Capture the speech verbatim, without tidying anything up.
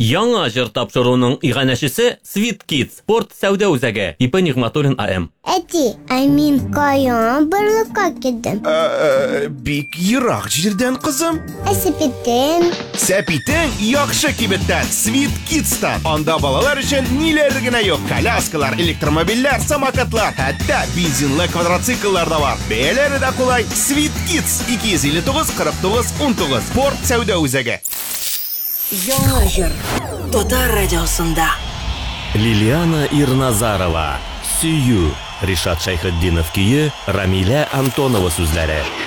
Яңа җыр тапшыруның иганәчесе Sweet Kids спорт сәүдә үзәге. Ипа Нигъматуллин АМ. Әти, ә мин каян барлыкка килдем? Бик ерак җирдән, кызым. Ә сәпитем? Сәпитең яхшы кибеттән, Sweet Kids'тан. Анда балалар өчен ниләр генә юк. Коляскалар, электромобильләр, самокатлар, хәтта бензинлы квадроцикллар да бар. Бәяләре дә кулай. Sweet Kids ике йөз илле тугыз кырык тугыз ун тугыз спорт сәүдә үзәге. Яңа җыр Татар радиосында. Лилиана Ирназарова. Сөю. Ришат Шайхетдинов көе, Рамиля Антонова сүзләре.